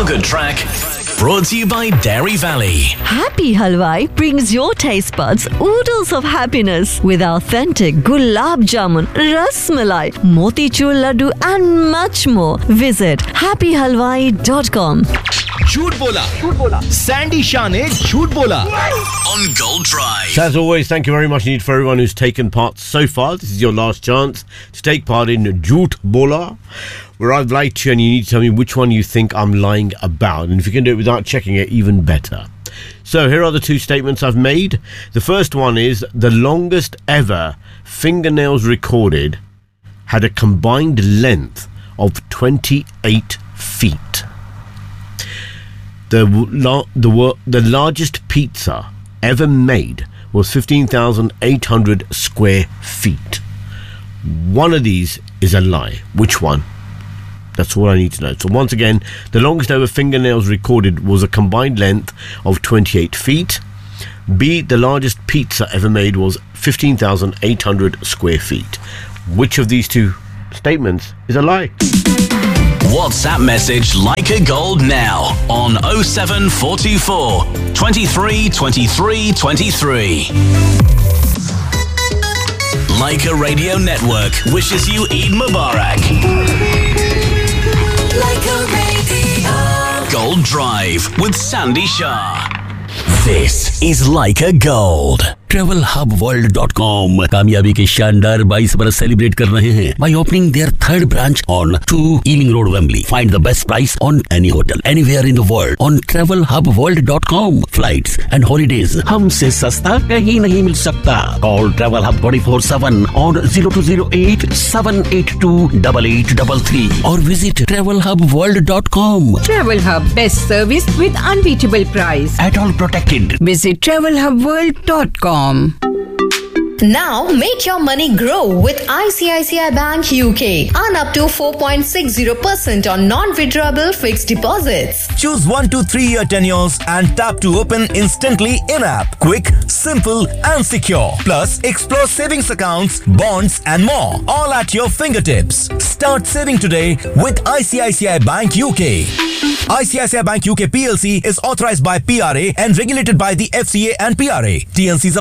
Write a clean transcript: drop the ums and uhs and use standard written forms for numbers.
Feel Good Track. Brought to you by Dairy Valley. Happy Halwai brings your taste buds oodles of happiness with authentic gulab jamun, ras malai, motichur laddu and much more. Visit happyhalwai.com. झूठ बोला Sandy Shah ने झूठ बोला On Gold Drive. So as always, thank you very much indeed for everyone who's taken part so far. This is your last chance to take part in Jhoot Bola, where I've lied to you and you need to tell me which one you think I'm lying about. And if you can do it without checking it, even better. So here are the two statements I've made. The first one is the longest ever fingernails recorded had a combined length of 28 feet. The largest pizza ever made was 15,800 square feet. One of these is a lie. Which one? That's all I need to know. So once again, the longest ever fingernails recorded was a combined length of 28 feet. B, the largest pizza ever made was 15,800 square feet. Which of these two statements is a lie? WhatsApp message Leica Gold now on 07424 23 23 23. Leica Radio Network wishes you Eid Mubarak. Leica Radio. Gold Drive with Sandy Shah. This is Leica Gold. TravelHubWorld.com कामयाबी के शानदार 22 बरस celebrate कर रहे हैं by opening their third branch on 2 Ealing Road, Wembley. Find the best price on any hotel anywhere in the world on TravelHubWorld.com. Flights and holidays हमसे सस्ता कहीं नहीं मिल सकता. Call Travel Hub 24/7 on 0208 782 8833 or visit TravelHubWorld.com. Travel Hub, best service with unbeatable price. At all protected. Visit TravelHubWorld.com. Now make your money grow with ICICI Bank UK. Earn up to 4.60% on non-withdrawable fixed deposits. Choose 1 to 3 year tenures and tap to open instantly in-app. Quick, simple and secure. Plus, explore savings accounts, bonds and more. All at your fingertips. Start saving today with ICICI Bank UK. ICICI Bank UK PLC is authorized by PRA and regulated by the FCA and PRA. TNCs